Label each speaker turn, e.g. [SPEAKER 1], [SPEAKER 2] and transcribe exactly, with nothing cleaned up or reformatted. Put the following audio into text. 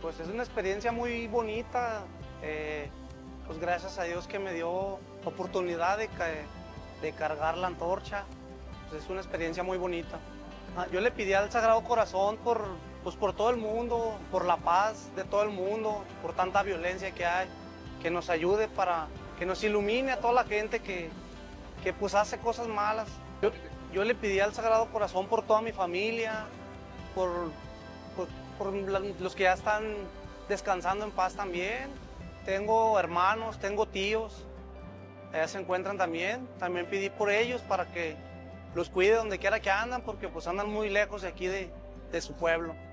[SPEAKER 1] Pues es una experiencia muy bonita, eh, pues gracias a Dios que me dio oportunidad de, de cargar la antorcha, pues es una experiencia muy bonita. Ah, yo le pedí al Sagrado Corazón por, pues por todo el mundo, por la paz de todo el mundo, por tanta violencia que hay, que nos ayude para, que nos ilumine a toda la gente que, que pues hace cosas malas. Yo, yo le pedí al Sagrado Corazón por toda mi familia, por, por, por la, los que ya están descansando en paz también. Tengo hermanos, tengo tíos, allá se encuentran también. También pedí por ellos para que los cuide donde quiera que andan, porque pues andan muy lejos de aquí de, de su pueblo.